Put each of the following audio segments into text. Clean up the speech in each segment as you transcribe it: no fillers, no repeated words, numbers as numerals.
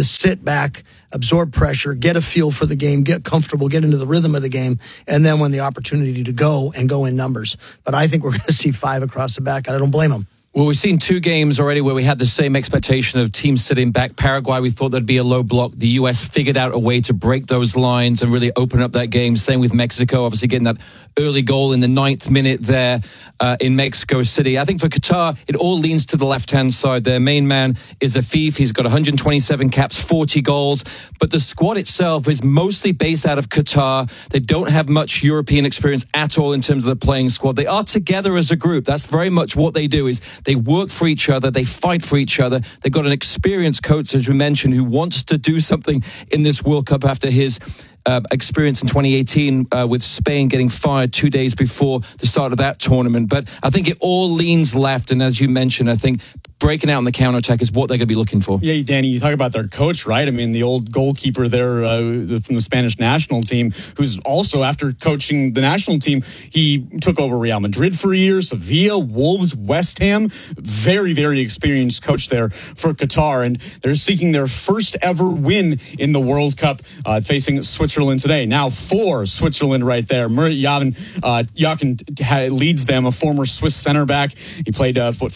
just sit back, absorb pressure, get a feel for the game, get comfortable, get into the rhythm of the game, and then when the opportunity to go in numbers. But I think we're going to see 5 across the back, and I don't blame them. Well, we've seen 2 games already where we had the same expectation of teams sitting back. Paraguay, we thought there'd be a low block. The U.S. figured out a way to break those lines and really open up that game. Same with Mexico, obviously getting that early goal in the 9th minute there in Mexico City. I think for Qatar, it all leans to the left-hand side. Their main man is Afif. He's got 127 caps, 40 goals. But the squad itself is mostly based out of Qatar. They don't have much European experience at all in terms of the playing squad. They are together as a group. That's very much what they do, is they work for each other. They fight for each other. They've got an experienced coach, as we mentioned, who wants to do something in this World Cup after his experience in 2018 with Spain getting fired 2 days before the start of that tournament. But I think it all leans left. And as you mentioned, I think breaking out in the counterattack is what they're going to be looking for. Yeah, Danny, you talk about their coach, right? I mean, the old goalkeeper there from the Spanish national team, who's also, after coaching the national team, he took over Real Madrid for a year, Sevilla, Wolves, West Ham. Very, very experienced coach there for Qatar. And they're seeking their first ever win in the World Cup, facing Switzerland today. Now for Switzerland right there. Murat Yakin leads them, a former Swiss center back. He played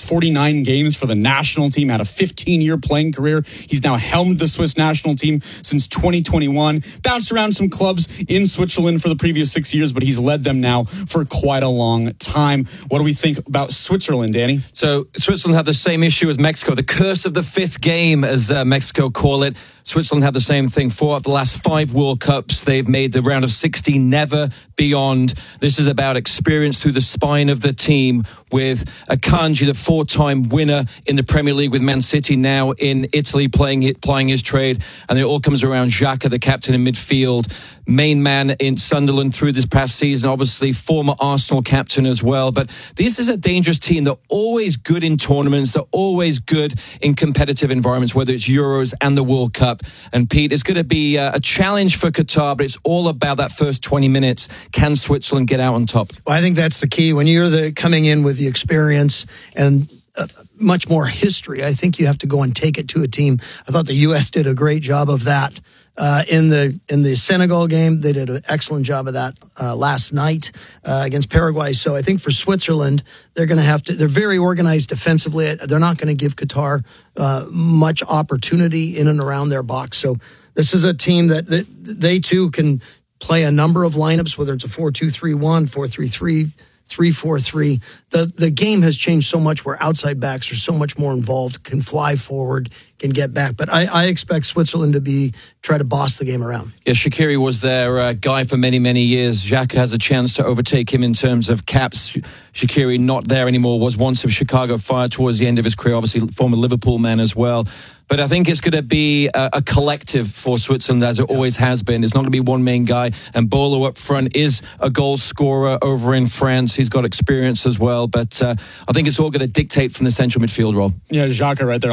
49 games for the national team, had a 15-year playing career. He's now helmed the Swiss national team since 2021. Bounced around some clubs in Switzerland for the previous 6 years, but he's led them now for quite a long time. What do we think about Switzerland, Danny? So Switzerland had the same issue as Mexico, the curse of the 5th game, as Mexico call it. Switzerland had the same thing. 4 of the last 5 World Cups, they've made the round of 16, never beyond. This is about experience through the spine of the team, with Akanji, the 4-time winner in the Premier League with Man City, now in Italy plying his trade. And it all comes around Xhaka, the captain in midfield, main man in Sunderland through this past season, obviously former Arsenal captain as well. But this is a dangerous team. They're always good in tournaments. They're always good in competitive environments, whether it's Euros and the World Cup. And Pete, it's going to be a challenge for Qatar, but it's all about that first 20 minutes. Can Switzerland get out on top? Well, I think that's the key. When you're coming in with the experience and much more history, I think you have to go and take it to a team. I thought the U.S. did a great job of that. In the Senegal game, they did an excellent job of that last night against Paraguay. So I think for Switzerland, they're going to have to. They're very organized defensively. They're not going to give Qatar much opportunity in and around their box. So this is a team that they too can play a number of lineups, whether it's a 4-2-3-1, 4-3-3. 3-4-3. The game has changed so much where outside backs are so much more involved, can fly forward, can get back. But I expect Switzerland to try to boss the game around. Yeah, Shaqiri was their guy for many, many years. Xhaka has a chance to overtake him in terms of caps. Shaqiri not there anymore, was once of Chicago Fire towards the end of his career, obviously former Liverpool man as well. But I think it's going to be a collective for Switzerland, as it always has been. It's not going to be one main guy. And Bolo up front is a goal scorer over in France. He's got experience as well. But I think it's all going to dictate from the central midfield role. Yeah, Xhaka right there.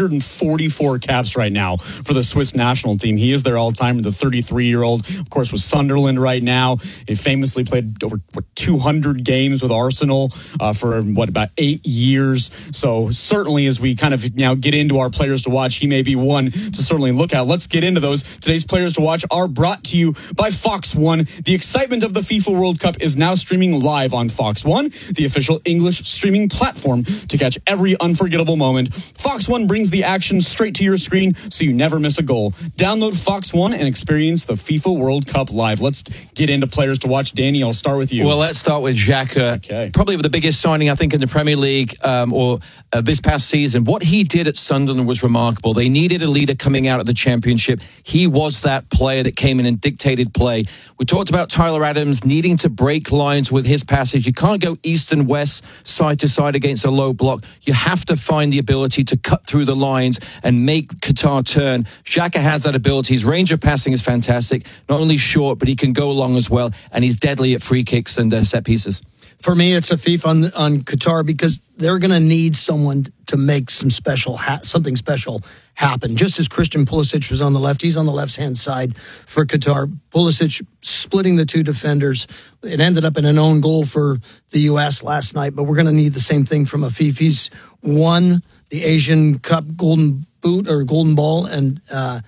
144 caps right now for the Swiss national team. He is their all-timer, the 33-year-old. Of course, with Sunderland right now. He famously played over 200 games with Arsenal for, about 8 years. So certainly as we kind of now get into our players to watch, he may be one to certainly look at. Let's get into those. Today's players to watch are brought to you by Fox One. The excitement of the FIFA World Cup is now streaming live on Fox One, the official English streaming platform to catch every unforgettable moment. Fox One brings the action straight to your screen so you never miss a goal. Download Fox One and experience the FIFA World Cup live. Let's get into players to watch. Danny, I'll start with you. Well, let's start with Xhaka. Okay. Probably the biggest signing, I think, in the Premier League this past season. What he did at Sunderland was remarkable. They needed a leader coming out of the Championship. He was that player that came in and dictated play. We talked about Tyler Adams needing to break lines with his passage. You can't go east and west, side to side against a low block. You have to find the ability to cut through the lines and make Qatar turn. Xhaka has that ability. His range of passing is fantastic. Not only short, but he can go long as well. And he's deadly at free kicks and set pieces. For me, it's Afif on Qatar, because they're going to need someone to make something special happen. Just as Christian Pulisic was on the left, he's on the left-hand side for Qatar. Pulisic splitting the two defenders. It ended up in an own goal for the U.S. last night, but we're going to need the same thing from Afif. He's won the Asian Cup Golden Boot or Golden Ball, and